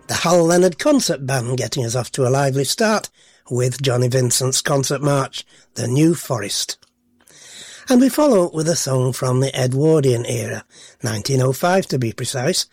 The Hal Leonard Concert Band getting us off to a lively start with Johnny Vincent's concert march, The New Forest. And we follow up with a song from the Edwardian era, 1905 to be precise,